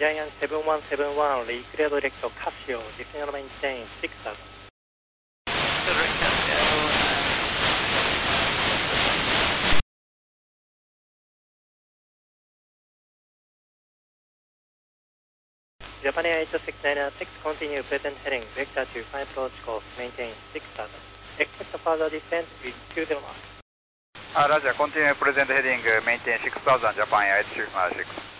Giant 7171, clear direct to Casio, descend and maintain 6000. Direct Casio. Japan Air 869 continue present heading, vector to 5 approach course, maintain 6000. Expect further descent with 20 miles. Roger, continue present heading, maintain 6000, Japan Air 869.